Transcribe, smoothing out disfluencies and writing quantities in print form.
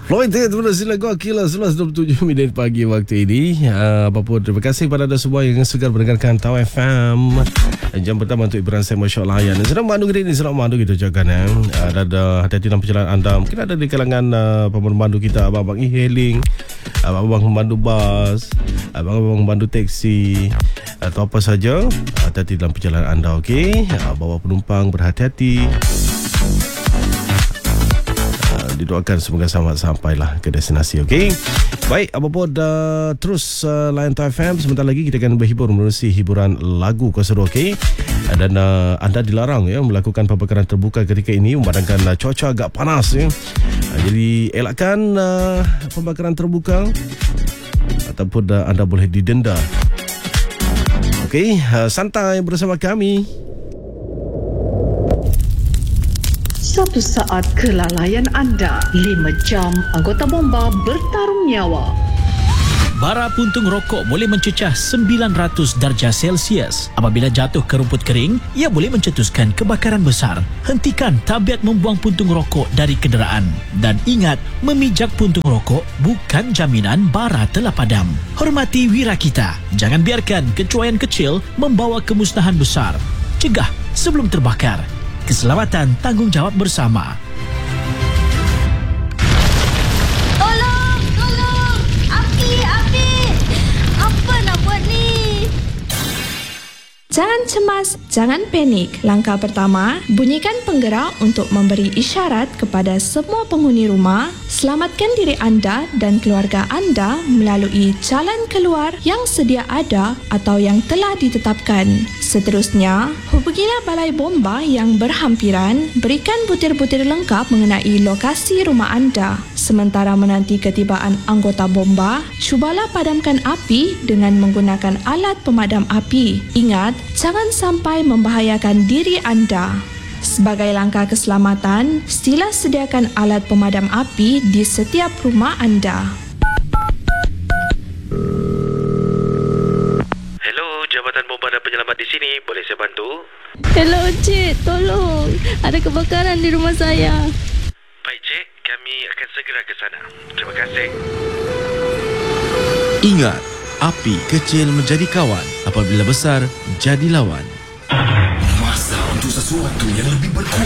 Floyd terus silakan Akila 11.27 minit pagi waktu ini. Apa pun terima kasih kepada anda semua yang segar mendengarkan Tau FM. Jam pertama untuk hiburan saya Masya Allah layan. Sedang mandu kita ini, sedang mandu kita ucapkan ada hati-hati dalam perjalanan anda. Mungkin ada di kalangan pemandu kita, abang-abang e-hailing, abang-abang pemandu bas, abang-abang pemandu teksi atau apa saja. Hati-hati dalam perjalanan anda, okey? Bawa penumpang berhati-hati. Didoakan semoga selamat sampailah ke destinasi, okey? Baik, apa pun terus layan Tau FM. Sebentar lagi kita akan berhibur menerusi hiburan lagu Koseru, okey? Dan anda dilarang ya melakukan pembakaran terbuka ketika ini memandangkan cuaca agak panas ya. Jadi elakkan pembakaran terbuka ataupun anda boleh didenda. Okey, santai bersama kami. Satu saat kelalaian anda, 5 jam anggota bomba bertarung nyawa. Bara puntung rokok boleh mencecah 900 darjah Celsius. Apabila jatuh ke rumput kering, ia boleh mencetuskan kebakaran besar. Hentikan tabiat membuang puntung rokok dari kenderaan. Dan ingat, memijak puntung rokok bukan jaminan bara telah padam. Hormati wira kita. Jangan biarkan kecuaian kecil membawa kemusnahan besar. Cegah sebelum terbakar. Keselamatan tanggungjawab bersama. Tolong! Tolong! Api! Api! Apa nak buat ni? Jangan cemas, jangan panik. Langkah pertama, bunyikan penggerak untuk memberi isyarat kepada semua penghuni rumah. Selamatkan diri anda dan keluarga anda melalui jalan keluar yang sedia ada atau yang telah ditetapkan. Seterusnya, hubungilah balai bomba yang berhampiran. Berikan butir-butir lengkap mengenai lokasi rumah anda. Sementara menanti ketibaan anggota bomba, cubalah padamkan api dengan menggunakan alat pemadam api. Ingat, jangan sampai membahayakan diri anda. Sebagai langkah keselamatan, sila sediakan alat pemadam api di setiap rumah anda. Hello, Jabatan Bomba dan Penyelamat di sini. Boleh saya bantu? Hello, Cik. Tolong. Ada kebakaran di rumah saya. Baik, Cik. Kami akan segera ke sana. Terima kasih. Ingat, api kecil menjadi kawan. Apabila besar, jadi lawan. Masa untuk sesuatu yang lebih berkuat.